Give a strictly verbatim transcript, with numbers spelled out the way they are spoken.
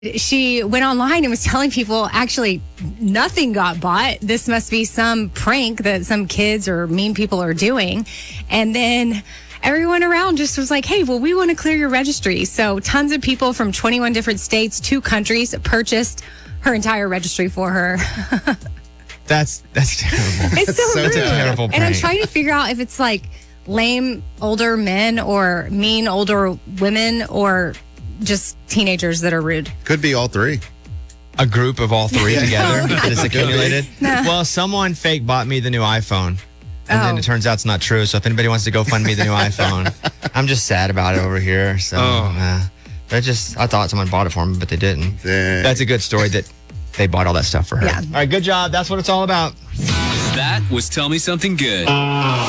She went online and was telling people actually nothing got bought. This must be some prank that some kids or mean people are doing. And then everyone around just was like, hey, well, we want to clear your registry. So tons of people from twenty-one different states, two countries purchased her entire registry for her. That's that's terrible. It's so, so rude. terrible prank. And I'm trying to figure out if it's like lame older men or mean older women or just teenagers that are rude. Could be all three. A group of all three together that is accumulated. No. Well, someone fake bought me the new iPhone. And Oh. then it turns out it's not true. So if anybody wants to go fund me the new iPhone, I'm just sad about it over here. So Oh. uh, I just I thought someone bought it for me, but they didn't. Dang. That's a good story that they bought all that stuff for her. Yeah. All right, good job. That's what it's all about. That was Tell Me Something Good.